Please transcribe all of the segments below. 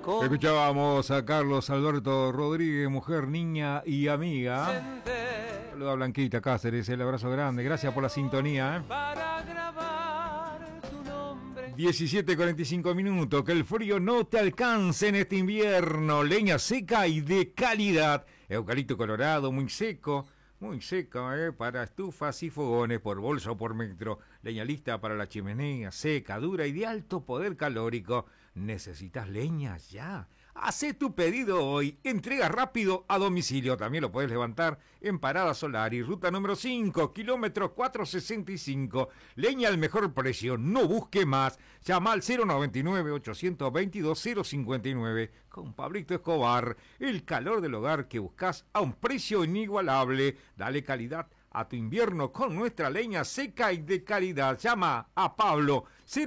Escuchábamos a Carlos Alberto Rodríguez, mujer, niña y amiga. Saluda a Blanquita Cáceres, el abrazo grande. Gracias por la sintonía. 17:45 minutos. Que el frío no te alcance en este invierno. Leña seca y de calidad. Eucalipto colorado, muy seco. Muy seca, para estufas y fogones por bolsa o por metro. Leña lista para la chimenea, seca, dura y de alto poder calórico. ¿Necesitas leña? Ya. Hacé tu pedido hoy. Entrega rápido a domicilio. También lo puedes levantar en Parada Solari, ruta número 5, kilómetro 465. Leña al mejor precio. No busque más. Llama al 099-822-059. Con Pablito Escobar. El calor del hogar que buscas a un precio inigualable. Dale calidad a tu invierno con nuestra leña seca y de calidad. Llama a Pablo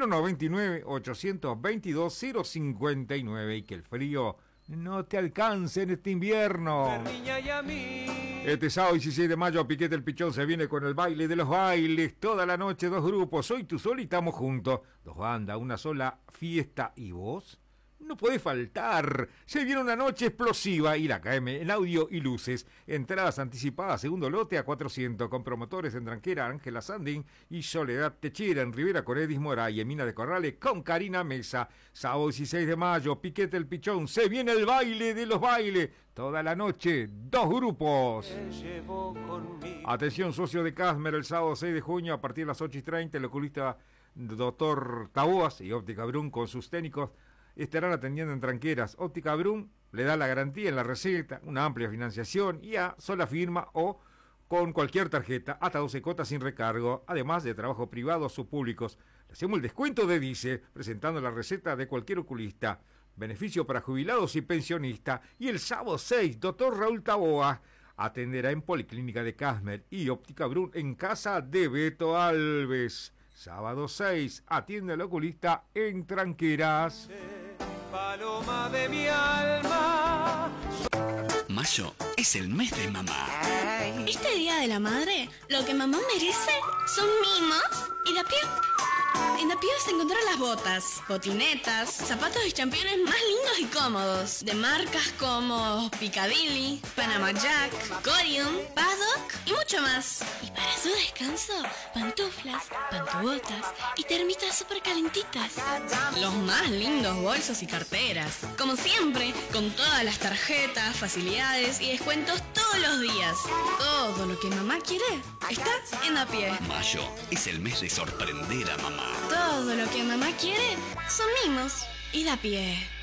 099-822-059 y que el frío no te alcance en este invierno. Este sábado 16 de mayo Piquete el Pichón se viene con el baile de los bailes. Toda la noche 2 grupos, Soy Tu Sol y estamos juntos. 2 bandas, una sola fiesta. ¿Y vos? No podés faltar. Se viene una noche explosiva y la KM en audio y luces. Entradas anticipadas, segundo lote a 400, con promotores en Tranquera, Ángela Sandín y Soledad Techera, en Rivera Coredis Mora y en Mina de Corrales con Karina Mesa. Sábado 16 de mayo, Piquete el Pichón. Se viene el baile de los bailes. Toda la noche, 2 grupos. Atención, socio de Casmer, el sábado 6 de junio a partir de las 8:30, el oculista Dr. Taboas y Óptica Brun con sus técnicos estarán atendiendo en Tranqueras. Óptica Brun le da la garantía en la receta, una amplia financiación y a sola firma o con cualquier tarjeta, hasta 12 cuotas sin recargo, además de trabajo privado a sus públicos. Le hacemos el descuento de DICE, presentando la receta de cualquier oculista. Beneficio para jubilados y pensionistas. Y el sábado 6, doctor Raúl Taboa atenderá en Policlínica de Casmer y Óptica Brun en casa de Beto Alves. Sábado 6, atiende al oculista en Tranqueras. Paloma de mi alma. Mayo es el mes de mamá. Este día de la madre, lo que mamá merece son mimos y la piel. En la piel se encontrarán las botas, botinetas, zapatos y championes más lindos y cómodos, de marcas como Piccadilly, Panama Jack, Corium, Paddock y mucho más. Y para su descanso, pantuflas, pantubotas y termitas súper calentitas. Los más lindos bolsos y carteras. Como siempre, con todas las tarjetas, facilidades y descuentos todos los días. Todo lo que mamá quiere está en A Pie. Mayo es el mes de sorprender a mamá. Todo lo que mamá quiere son mimos y da pie.